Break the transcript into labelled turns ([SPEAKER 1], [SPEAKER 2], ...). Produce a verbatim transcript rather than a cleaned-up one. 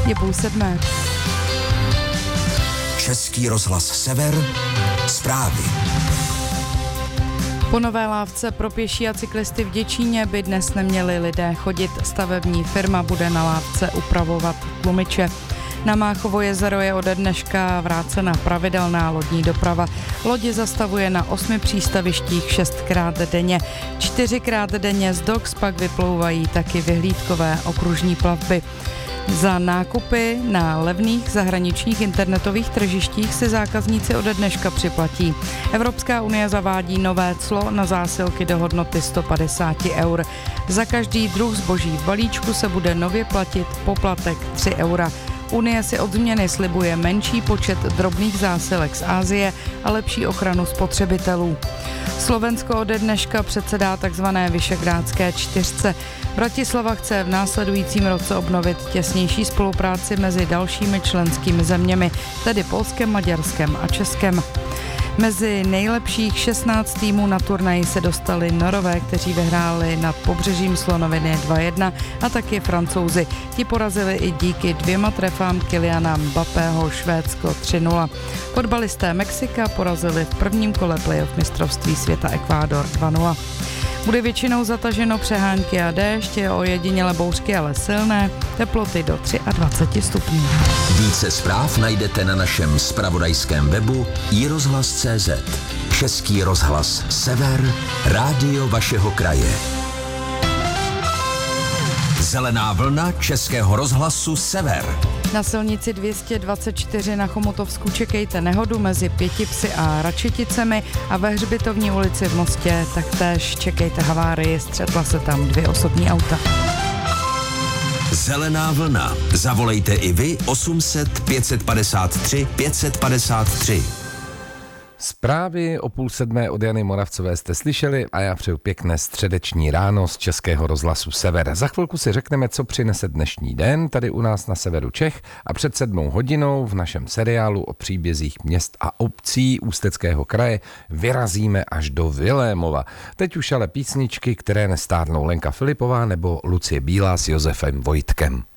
[SPEAKER 1] Je půl sedmé.
[SPEAKER 2] Český rozhlas Sever, zprávy.
[SPEAKER 1] Po nové lávce pro pěší a cyklisty v Děčíně by dnes neměli lidé chodit. Stavební firma bude na lávce upravovat tlumiče. Na Máchovo jezero je ode dneška vrácena pravidelná lodní doprava. Lodi zastavuje na osmi přístavištích šestkrát denně. Čtyřikrát denně z doks pak vyplouvají taky vyhlídkové okružní plavby. Za nákupy na levných zahraničních internetových tržištích si zákazníci ode dneška připlatí. Evropská unie zavádí nové clo na zásilky do hodnoty sto padesát eur. Za každý druh zboží v balíčku se bude nově platit poplatek tři eura. Unie si od změny slibuje menší počet drobných zásilek z Asie a lepší ochranu spotřebitelů. Slovensko ode dneška předsedá takzvané Visegrádské čtyřce. Bratislava chce v následujícím roce obnovit těsnější spolupráci mezi dalšími členskými zeměmi, tedy Polskem, Maďarskem a Českem. Mezi nejlepších šestnáct týmů na turnaji se dostali Norové, kteří vyhráli nad pobřežím Slonoviny dva jedna, a taky Francouzi. Ti porazili i díky dvěma trefám Kyliana Mbappého Švédsko tři nula. Fotbalisté Mexika porazili v prvním kole playoff mistrovství světa Ekvádor dva nula. Bude většinou zataženo, přehánky a déšť, ojedinělé bouřky, ale silné, teploty do dvacet tři stupňů.
[SPEAKER 2] Více zpráv najdete na našem zpravodajském webu i rozhlas tečka cé zet. Český rozhlas Sever, rádio vašeho kraje. Zelená vlna Českého rozhlasu Sever.
[SPEAKER 1] Na silnici dvě stě dvacet čtyři na Chomutovsku čekejte nehodu mezi Pětipsy a Račeticemi a ve Hřbitovní ulici v Mostě taktéž čekejte havárii, střetla se tam dvě osobní auta.
[SPEAKER 2] Zelená vlna. Zavolejte i vy osm set pět padesát tři pět padesát tři.
[SPEAKER 3] Zprávy o půl sedmé od Jany Moravcové jste slyšeli a já přeju pěkné středeční ráno z Českého rozhlasu Sever. Za chvilku si řekneme, co přinese dnešní den tady u nás na severu Čech a před sedmou hodinou v našem seriálu o příbězích měst a obcí Ústeckého kraje vyrazíme až do Vilémova. Teď už ale písničky, které nestárnou Lenka Filipová nebo Lucie Bílá s Josefem Vojtkem.